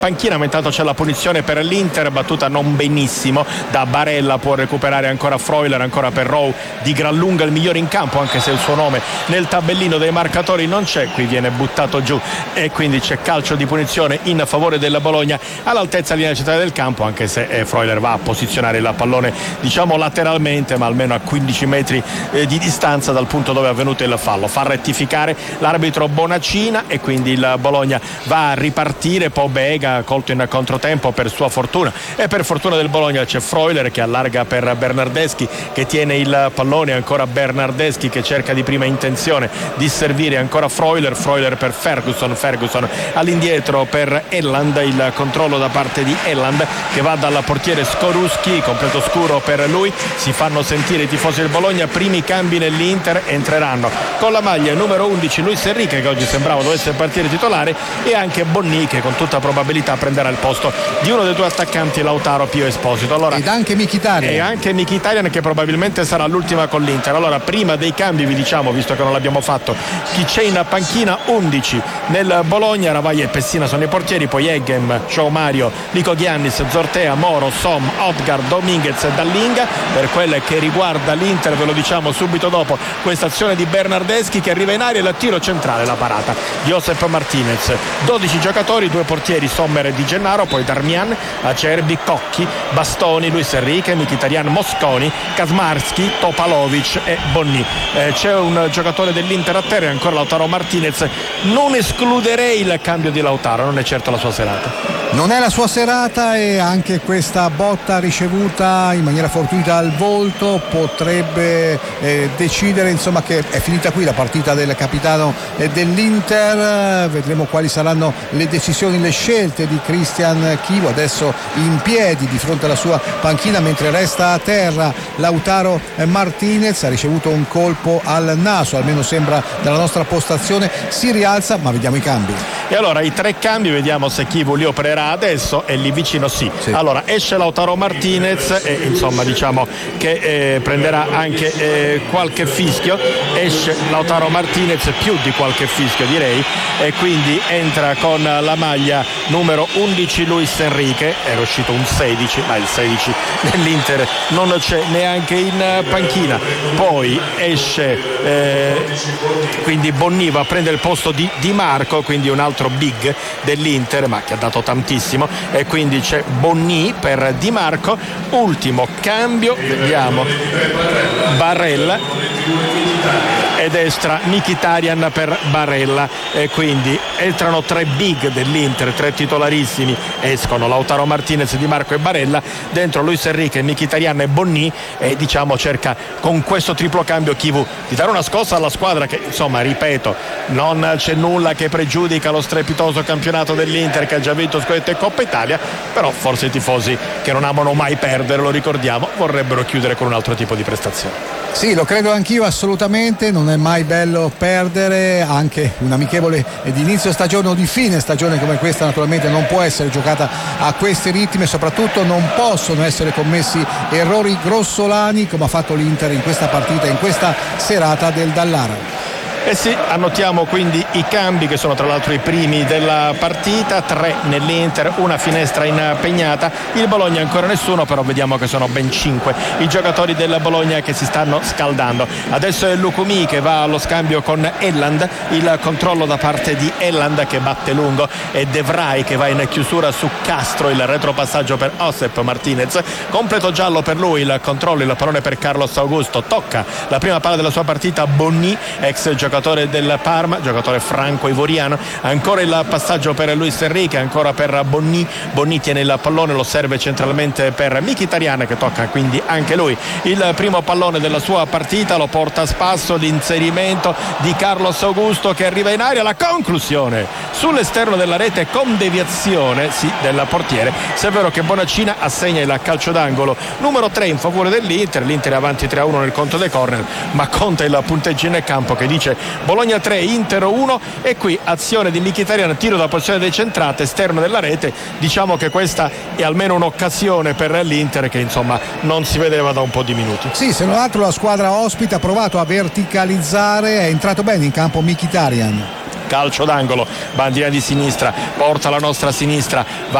panchina, ma intanto c'è la punizione per l'Inter, battuta non benissimo da Barella, può recuperare ancora Freuler, ancora per Rowe, di gran lunga il migliore in campo, anche se il suo nome nel tabellino dei marcatori non c'è, qui viene buttato giù e quindi c'è calcio di punizione in favore della Bologna all'altezza linea centrale del campo, anche se Freuler va a posizionare il pallone diciamo lateralmente, ma almeno a 15 metri di distanza dal punto dove è avvenuto il fallo. Fa rettificare l'arbitro Bonacina e quindi il Bologna va a ripartire. Pobega colto in controtempo per sua fortuna e per fortuna del Bologna c'è Freuler che allarga per Bernardeschi che tiene il pallone, ancora Bernardeschi che cerca di prima intenzione di servire, ancora Freuler per Ferguson all'indietro per Elland, il controllo da parte di Elland che va dal portiere Skorupski, completo scuro per lui. Si fanno sentire i tifosi del Bologna, primi cambi nell'Inter, entreranno con la maglia numero 11 Luis Enrique che oggi sembrava dovesse partire titolare e anche Bonni che con tutta probabilità prenderà il posto di uno dei due attaccanti, Lautaro Pio Esposito. Allora, ed anche Mkhitaryan che probabilmente sarà l'ultima con l'Inter. Allora, prima dei cambi vi diciamo, visto che non l'abbiamo fatto, chi c'è in panchina: 11 nel Bologna, Ravaglia e Pessina sono i portieri, poi Eghem, João Mario, Nico Giannis, Zortea, Moro, Som, Odgaard, Dominguez e Dallinga. Per quelle che riguarda l'Inter ve lo diciamo subito dopo questa azione di Bernardeschi che arriva in aria e il tiro centrale, la parata di Josep Martinez. 12 giocatori, due portieri, Sommer e Di Gennaro, poi Darmian, Acerbi, Cocchi, Bastoni, Luis Enrique, Mkhitaryan, Mosconi, Kazmarski, Topalovic e Bonni. C'è un giocatore dell'Inter a terra e ancora Lautaro Martinez. Non escluderei il cambio di Lautaro, non è certo la sua serata. Non è la sua serata e anche questa botta ricevuta in maniera fortuita al volto potrebbe decidere insomma che è finita qui la partita del capitano dell'Inter. Vedremo quali saranno le decisioni, le scelte di Christian Chivo, adesso in piedi di fronte alla sua panchina mentre resta a terra Lautaro Martinez. Ha ricevuto un colpo al naso, almeno sembra dalla nostra postazione, si rialza, ma vediamo i cambi. E allora i tre cambi, vediamo se Chivo li opererà adesso e lì vicino sì. Allora esce Lautaro Martinez e insomma diciamo che prenderà anche qualche fischio, esce Lautaro Martinez, più di qualche fischio direi, e quindi entra con la maglia numero 11 Luis Enrique. Era uscito un 16, ma il 16 nell'Inter non c'è neanche in panchina. Poi esce quindi Bonni, va a prendere il posto di Di Marco, quindi un altro big dell'Inter ma che ha dato tantissimo, e quindi c'è Bonni per Di Marco. Ultimo cambio, vediamo, Barella e destra Mkhitaryan per Barella, e quindi entrano tre big dell'Inter, tre titolarissimi, escono Lautaro Martinez, Di Marco e Barella, dentro Luis Enrique, Mkhitaryan e Bonni, e diciamo cerca con questo triplo cambio Chivu di dare una scossa alla squadra che insomma, ripeto, non c'è nulla che pregiudica lo strepitoso campionato dell'Inter che ha già vinto scudetto e Coppa Italia, però forse i tifosi che non amano mai perdere, lo ricordiamo, vorrebbero chiudere con un altro tipo di prestazione. Sì, lo credo anch'io assolutamente, non è mai bello perdere, anche un amichevole di inizio stagione o di fine stagione come questa naturalmente non può essere giocata a questi ritmi e soprattutto non possono essere commessi errori grossolani come ha fatto l'Inter in questa partita, in questa serata del Dallara. Eh sì, annotiamo quindi i cambi che sono tra l'altro i primi della partita, 3 nell'Inter, una finestra impegnata, il Bologna ancora nessuno, però vediamo che sono ben 5 i giocatori del Bologna che si stanno scaldando. Adesso è Lukumi che va allo scambio con Elland, il controllo da parte di Elland che batte lungo, e De Vrij che va in chiusura su Castro, il retropassaggio per Josep Martinez, completo giallo per lui, il controllo, il pallone per Carlos Augusto, tocca la prima palla della sua partita Bonni, ex giocatore del Parma, giocatore franco-ivoriano, ancora il passaggio per Luis Enrique, ancora per Bonni tiene il pallone, lo serve centralmente per Mkhitaryan che tocca quindi anche lui il primo pallone della sua partita, lo porta a spasso, l'inserimento di Carlos Augusto che arriva in aria, la conclusione sull'esterno della rete con deviazione del portiere, se è vero che Bonacina assegna il calcio d'angolo numero 3 in favore dell'Inter. L'Inter è avanti 3-1 nel conto dei corner, ma conta il punteggio in campo che dice Bologna 3, Inter 1, e qui azione di Mkhitaryan, tiro da posizione decentrata, esterno della rete. Diciamo che questa è almeno un'occasione per l'Inter che insomma non si vedeva da un po' di minuti. Sì, se non altro la squadra ospite ha provato a verticalizzare, è entrato bene in campo Mkhitaryan. calcio d'angolo, bandina di sinistra, porta la nostra sinistra, va